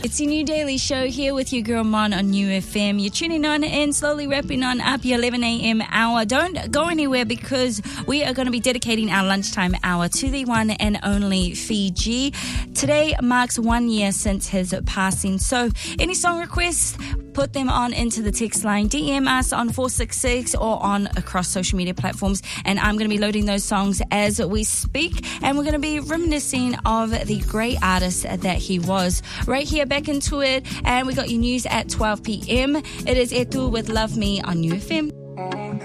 It's your new daily show here with your girl Mon on New FM. You're tuning on and slowly wrapping on up your 11 a.m. hour. Don't go anywhere because we are going to be dedicating our lunchtime hour to the one and only Fiji. Today marks 1 year since his passing. So any song requests, put them on into the text line. DM us on 466 or on across social media platforms. And I'm going to be loading those songs as we speak. And we're going to be reminiscing of the great artist that he was. Right here, back into it. And we got your news at 12 p.m. It is Etu with Love Me on New FM.